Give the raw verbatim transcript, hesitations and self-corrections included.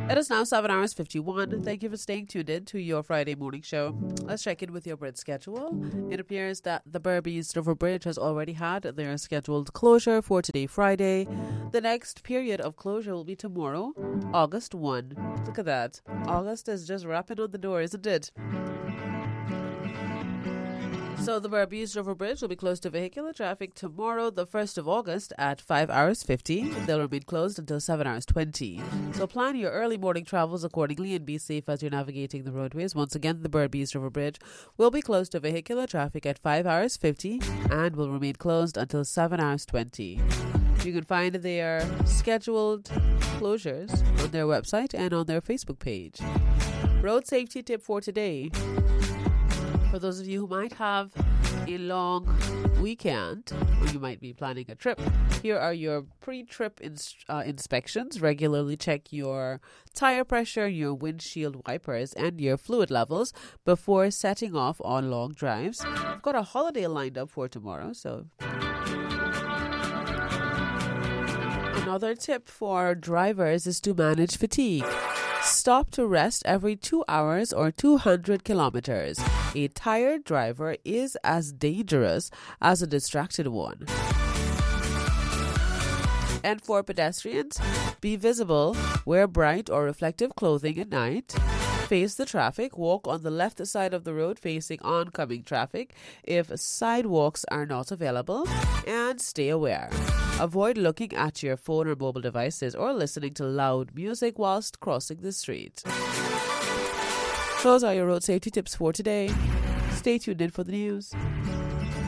It is now seven hours fifty-one. Thank you for staying tuned in to your Friday morning show. Let's check in with your Brit schedule. It appears that the Berbice River Bridge has already had their scheduled closure for today, Friday. The next period of closure will be tomorrow, August first. Look at that. August is just rapping on the door, isn't it? So the Berbice River Bridge will be closed to vehicular traffic tomorrow, the first of August at five hours fifty. They'll remain closed until seven hours twenty. So plan your early morning travels accordingly and be safe as you're navigating the roadways. Once again, the Berbice River Bridge will be closed to vehicular traffic at five hours fifty and will remain closed until seven hours twenty. You can find their scheduled closures on their website and on their Facebook page. Road safety tip for today. For those of you who might have a long weekend, or you might be planning a trip, here are your pre-trip ins- uh, inspections. Regularly check your tire pressure, your windshield wipers, and your fluid levels before setting off on long drives. I've got a holiday lined up for tomorrow, so... Another tip for drivers is to manage fatigue. Stop to rest every two hours or two hundred kilometers. A tired driver is as dangerous as a distracted one. And for pedestrians, be visible, wear bright or reflective clothing at night, face the traffic, walk on the left side of the road facing oncoming traffic if sidewalks are not available, and stay aware. Avoid looking at your phone or mobile devices or listening to loud music whilst crossing the street. Those are your road safety tips for today. Stay tuned in for the news.